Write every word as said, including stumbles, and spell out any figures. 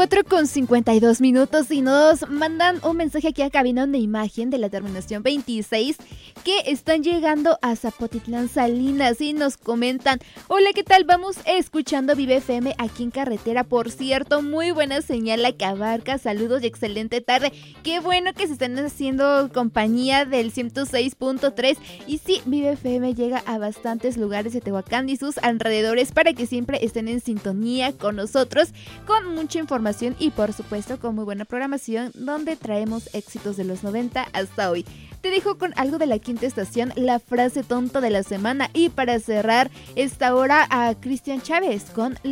cuatro con cincuenta y dos minutos y nos mandan un mensaje aquí a cabina de imagen de la terminación veintiséis que están llegando a Zapotitlán Salinas y nos comentan: hola, ¿qué tal? Vamos escuchando Vive F M aquí en carretera. Por cierto, muy buena señal la que abarca. Saludos y excelente tarde. Qué bueno que se están haciendo compañía del ciento seis punto tres. Y sí, Vive F M llega a bastantes lugares de Tehuacán y sus alrededores para que siempre estén en sintonía con nosotros, con mucha información y por supuesto con muy buena programación donde traemos éxitos de los noventa hasta hoy. Te dejo con algo de la quinta estación, la frase tonta de la semana, y para cerrar esta hora a Cristian Chávez con